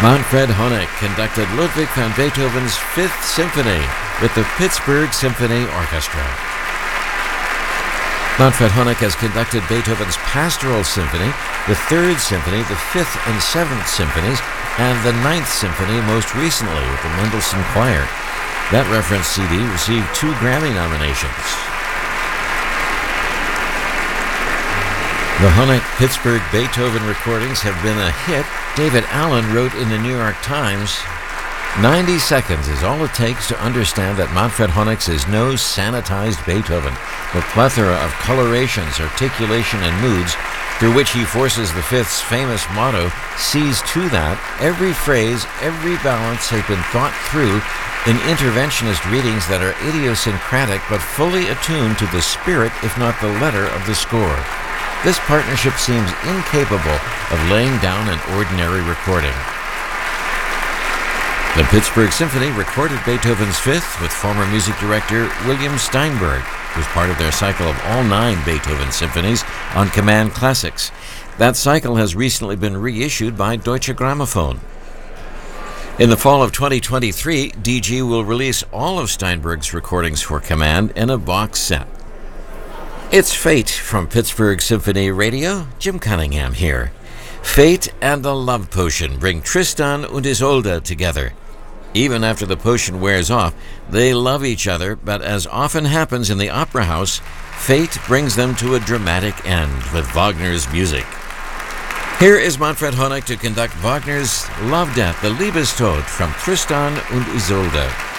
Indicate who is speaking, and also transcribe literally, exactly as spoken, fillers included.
Speaker 1: Manfred Honeck conducted Ludwig van Beethoven's Fifth Symphony with the Pittsburgh Symphony Orchestra. Manfred Honeck has conducted Beethoven's Pastoral Symphony, the Third Symphony, the Fifth and Seventh Symphonies, and the Ninth Symphony most recently with the Mendelssohn Choir. That reference C D received two Grammy nominations. The Honeck-Pittsburgh Beethoven recordings have been a hit. David Allen wrote in the New York Times, ninety seconds is all it takes to understand that Manfred Honeck's is no sanitized Beethoven. The plethora of colorations, articulation, and moods through which he forces the Fifth's famous motto sees to that every phrase, every balance has been thought through in interventionist readings that are idiosyncratic but fully attuned to the spirit, if not the letter, of the score. This partnership seems incapable of laying down an ordinary recording. The Pittsburgh Symphony recorded Beethoven's Fifth with former music director William Steinberg, who's part of their cycle of all nine Beethoven symphonies on Command Classics. That cycle has recently been reissued by Deutsche Grammophon. In the fall of twenty twenty-three, D G will release all of Steinberg's recordings for Command in a box set. It's Fate from Pittsburgh Symphony Radio. Jim Cunningham here. Fate and a love potion bring Tristan und Isolde together. Even after the potion wears off, they love each other, but as often happens in the opera house, fate brings them to a dramatic end with Wagner's music. Here is Manfred Honeck to conduct Wagner's Love Death, the Liebestod from Tristan und Isolde.